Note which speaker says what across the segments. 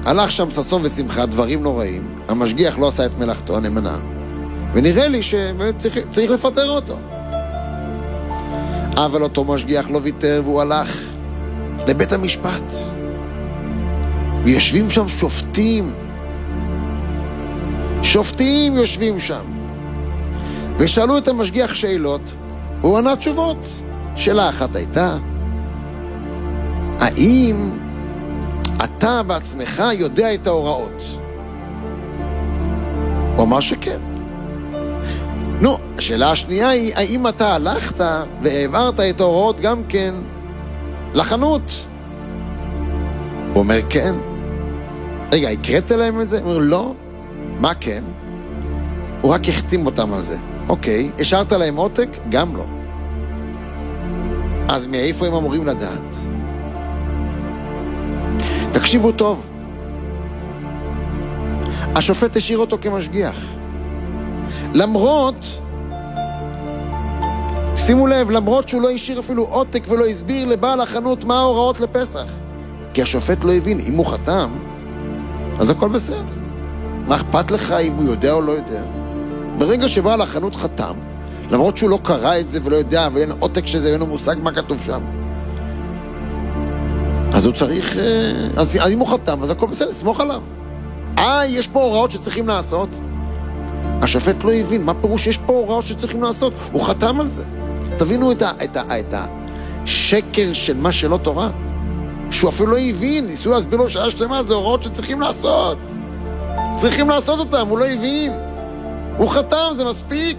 Speaker 1: הלך שם ששון ושמחה, דברים נוראים, המשגיח לא עשה את מלאכתו הנאמנה, ונראה לי שצריך לפטר אותו. אבל אותו משגיח לא ויתר, והוא הלך לבית המשפט. ויושבים שם שופטים יושבים שם. ושאלו את המשגיח שאלות, והוא ענה תשובות. שאלה אחת הייתה, האם אתה בעצמך יודע את ההוראות? הוא אמר שכן. נו, השאלה השנייה היא, האם אתה הלכת והעברת את ההוראות גם כן לחנות? הוא אומר כן. רגע, הקראת להם את זה? הוא אומר לא. מה כן? הוא רק החתים אותם על זה. אוקיי, השארת להם עותק? גם לא. אז מאיפה הם אמורים לדעת? תקשיבו טוב. השופט השאיר אותו כמשגיח. שימו לב, למרות שהוא לא השאיר אפילו עותק ולא הסביר לבעל החנות מה ההוראות לפסח. כי השופט לא הבין, אם הוא חתם, אז הכל בסדר. מה אכפת לך אם הוא יודע או לא יודע? ברגע שבעל החנות חתם, למרות שהוא לא קרא את זה ולא יודע, ואין עותק שזה, ואין לו מושג מה כתוב שם, אז הוא צריך, אז אם הוא חתם, אז הכל בסדר, סמוך עליו. יש פה הוראות שצריכים לעשות. השופט לא הבין, מה פירוש יש פה הוראות שצריכים לעשות? הוא חתם על זה. תבינו את השקר של מה שלא תורה. שהוא אפילו לא הבין, ניסו להסביר לו שעה שלמה, זה הוראות שצריכים לעשות. צריכים לעשות אותם, הוא לא הבין. הוא חתם, זה מספיק.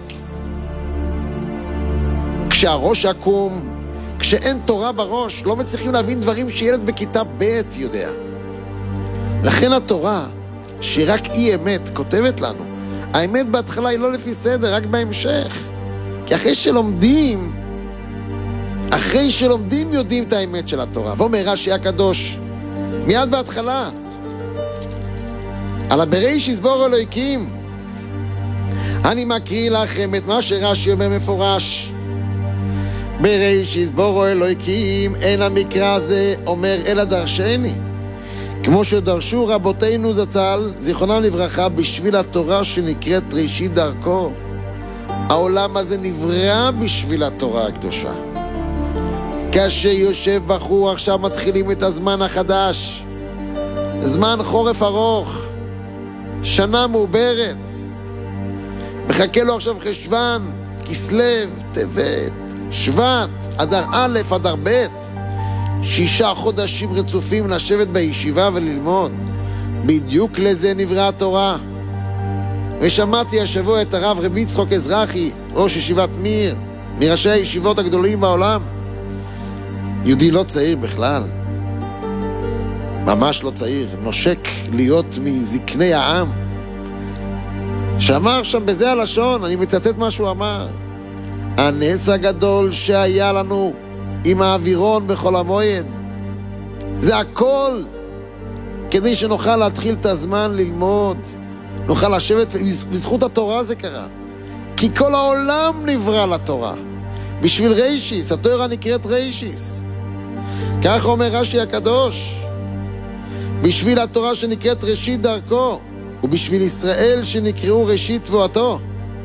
Speaker 1: כשהראש עקום, כשאין תורה בראש, לא מצליחים להבין דברים שילד בכיתה ב' יודע. לכן התורה, שרק היא אמת, כותבת לנו, האמת בהתחלה היא לא לפי סדר, רק בהמשך. כי אחרי שלומדים יודעים את האמת של התורה. ואומר רש"י הקדוש, מיד בהתחלה, על הבראשית בורא אלוהים, אני מקריא לכם את מה שרש"י אומר מפורש. בראשית בורא אלוהים, אין המקרא הזה אומר אלא דרשני. כמו שדרשו רבותינו זצ"ל, זיכרונם לברכה, בשביל התורה שנקראת ראשית דרכו. העולם הזה נברא בשביל התורה הקדושה. כאשר יושב בחור, עכשיו מתחילים את הזמן החדש. זמן חורף ארוך. שנה מעוברת. מחכה לו עכשיו חשוון, כסלו, טבת, שבט, אדר א', אדר ב'. 6 חודשים רצופים לשבת בישיבה וללמוד. בדיוק לזה נברא התורה. ושמעתי השבוע את הרב רבי יצחק אזרחי, ראש ישיבת מיר, מראשי הישיבות הגדולים בעולם. יהודי לא צעיר בכלל. ממש לא צעיר. נושק להיות מזקני העם. שאמר שם בזה הלשון, אני מצטט מה שהוא אמר. הנס הגדול שהיה לנו עם האווירון בכל המועד, זה הכל כדי שנוכל להתחיל את הזמן ללמוד, נוכל לשבת, בזכות התורה זה קרה, כי כל העולם נברא לתורה בשביל ריישיס, התורה נקראת ריישיס. כך אומר רש"י הקדוש, בשביל התורה שנקראת ראשית דרכו, ובשביל ישראל שנקראו ראשית תבואתו.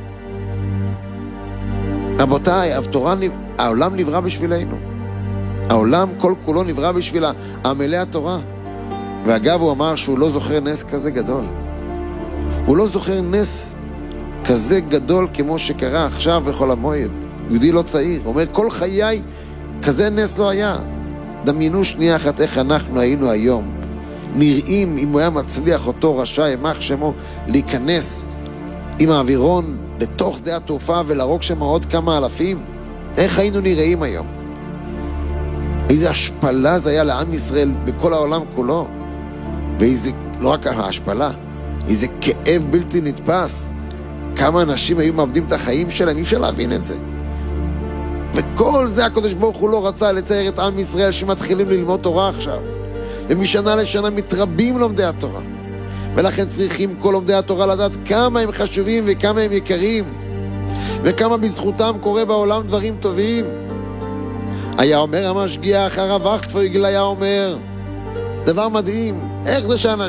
Speaker 1: רבותיי, העולם נברא בשבילנו. העולם כל כולו נברא בשביל עמלי התורה. ואגב, הוא אמר שהוא לא זוכר נס כזה גדול. הוא לא זוכר נס כזה גדול כמו שקרה עכשיו בכל המועד. יהודי לא צעיר. הוא אומר, כל חיי כזה נס לא היה. דמיינו שנייה אחת איך אנחנו היינו היום. נראים אם הוא היה מצליח אותו רשע ימח שמו להיכנס עם האווירון לתוך שדה התעופה ולהרוג שם עוד כמה אלפים. איך היינו נראים היום? איזה השפלה זה היה לעם ישראל בכל העולם כולו. ואיזה, לא רק ההשפלה, איזה כאב בלתי נתפס. כמה אנשים היו מאבדים את החיים שלהם, אי אפשר להבין את זה. וכל זה הקדוש ברוך הוא לא רצה לצייר את עם ישראל שמתחילים ללמוד תורה עכשיו. ומשנה לשנה מתרבים לומדי התורה. ולכן צריכים כל לומדי התורה לדעת כמה הם חשובים וכמה הם יקרים. וכמה בזכותם קורה בעולם דברים טובים. היה אומר המשגיח, הרב אכטפויגל היה אומר, דבר מדהים, איך זה שאנשים